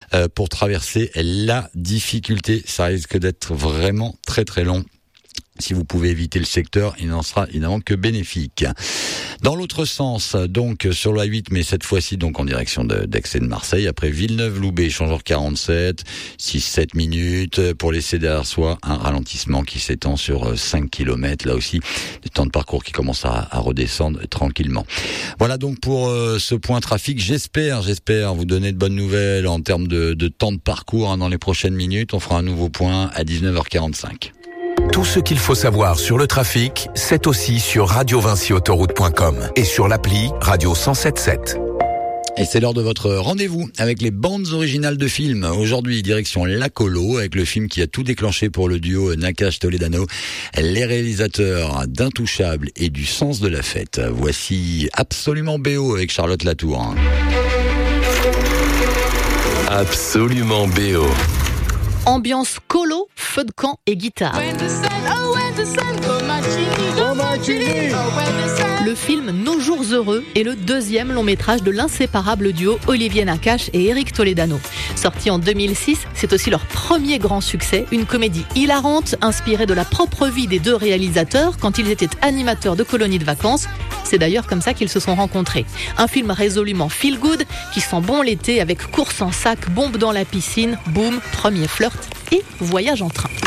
pour traverser la difficulté. Ça risque d'être vraiment très très long. Si vous pouvez éviter le secteur, il n'en sera évidemment que bénéfique. Dans l'autre sens, donc sur la 8, mais cette fois-ci donc en direction d'Aix et de Marseille, après Villeneuve-Loubet, échangeur 47, 6-7 minutes pour laisser derrière soi un ralentissement qui s'étend sur 5 km. Là aussi, le temps de parcours qui commence à redescendre tranquillement. Voilà donc pour ce point trafic. J'espère vous donner de bonnes nouvelles en termes de temps de parcours dans les prochaines minutes. On fera un nouveau point à 19h45. Tout ce qu'il faut savoir sur le trafic, c'est aussi sur radiovincyautoroute.com et sur l'appli Radio 107.7. Et c'est l'heure de votre rendez-vous avec les bandes originales de films. Aujourd'hui, direction La Colo, avec le film qui a tout déclenché pour le duo Nakache-Toledano, les réalisateurs d'Intouchables et du Sens de la Fête. Voici Absolument BO avec Charlotte Latour. Absolument BO. Ambiance colo, feu de camp et guitare. Le film Nos jours heureux est le deuxième long métrage de l'inséparable duo Olivier Nakache et Eric Toledano. Sorti en 2006, c'est aussi leur premier grand succès, une comédie hilarante inspirée de la propre vie des deux réalisateurs quand ils étaient animateurs de colonies de vacances. C'est d'ailleurs comme ça qu'ils se sont rencontrés. Un film résolument feel good qui sent bon l'été avec course en sac, bombe dans la piscine, boum, premier flirt et voyage en train.